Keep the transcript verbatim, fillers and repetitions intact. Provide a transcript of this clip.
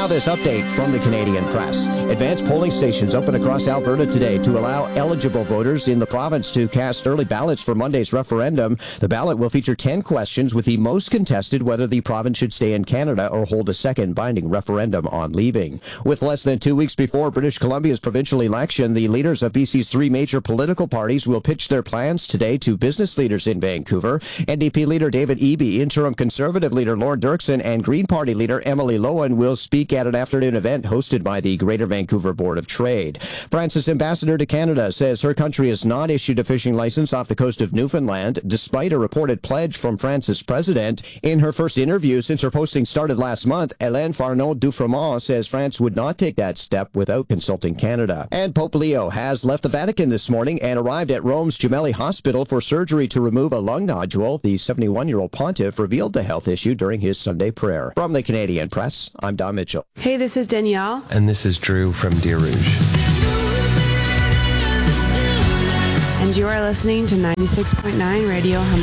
Now this update from the Canadian Press. Advanced polling stations open across Alberta today to allow eligible voters in the province to cast early ballots for Monday's referendum. The ballot will feature ten questions, with the most contested whether the province should stay in Canada or hold a second binding referendum on leaving. With less than two weeks before British Columbia's provincial election, the leaders of B C's three major political parties will pitch their plans today to business leaders in Vancouver. N D P leader David Eby, interim Conservative leader Lorne Dirksen, and Green Party leader Emily Lowen will speak at an afternoon event hosted by the Greater Vancouver Board of Trade. France's ambassador to Canada says her country has not issued a fishing license off the coast of Newfoundland, despite a reported pledge from France's president. In her first interview since her posting started last month, Hélène Farneau-Dufremont says France would not take that step without consulting Canada. And Pope Leo has left the Vatican this morning and arrived at Rome's Gemelli Hospital for surgery to remove a lung nodule. The seventy-one-year-old pontiff revealed the health issue during his Sunday prayer. From the Canadian Press, I'm Don Mitchell. Hey, this is Danielle. And this is Drew from Deer Rouge. And you are listening to ninety-six point nine Radio Hamilton.